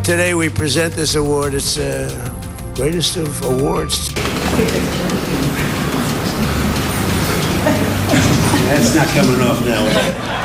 Today we present this award. It's the greatest of awards. That's not coming off now.